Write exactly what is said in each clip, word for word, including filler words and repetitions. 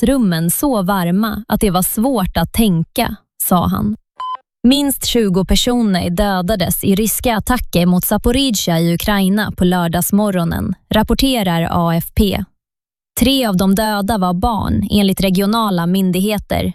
klassrummen så varma att det var svårt att tänka, sa han. Minst tjugo personer dödades i ryska attacker mot Zaporizjzja i Ukraina på lördagsmorgonen, rapporterar A F P. Tre av de döda var barn, enligt regionala myndigheter.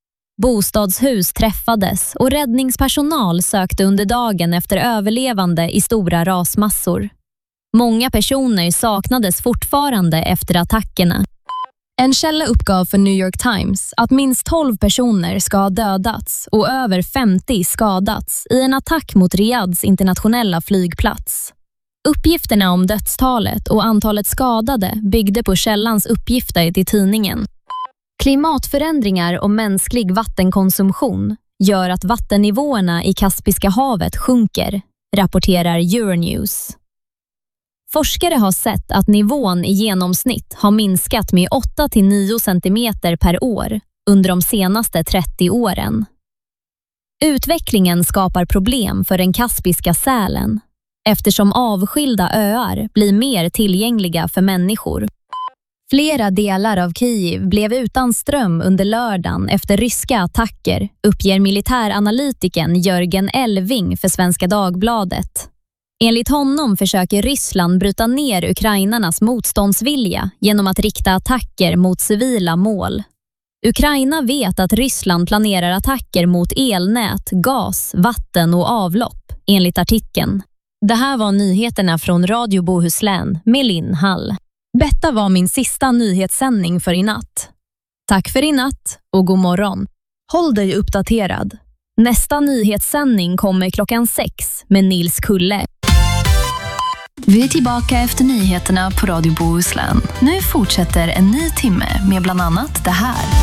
Bostadshus träffades och räddningspersonal sökte under dagen efter överlevande i stora rasmassor. Många personer saknades fortfarande efter attackerna. En källa uppgav för New York Times att minst tolv personer ska ha dödats och över femtio skadats i en attack mot Riyads internationella flygplats. Uppgifterna om dödstalet och antalet skadade byggde på källans uppgifter till tidningen. Klimatförändringar och mänsklig vattenkonsumtion gör att vattennivåerna i Kaspiska havet sjunker, rapporterar Euronews. Forskare har sett att nivån i genomsnitt har minskat med åtta till nio centimeter per år under de senaste trettio åren. Utvecklingen skapar problem för den kaspiska sälen eftersom avskilda öar blir mer tillgängliga för människor. Flera delar av Kiev blev utan ström under lördagen efter ryska attacker, uppger militäranalytiken Jörgen Elving för Svenska Dagbladet. Enligt honom försöker Ryssland bryta ner ukrainarnas motståndsvilja genom att rikta attacker mot civila mål. Ukraina vet att Ryssland planerar attacker mot elnät, gas, vatten och avlopp, enligt artikeln. Det här var nyheterna från Radio Bohuslän med Linn Hall. Detta var min sista nyhetssändning för i natt. Tack för i natt och god morgon. Håll dig uppdaterad. Nästa nyhetssändning kommer klockan sex med Nils Kulle. Vi är tillbaka efter nyheterna på Radio Bohuslän. Nu fortsätter en ny timme med bland annat det här.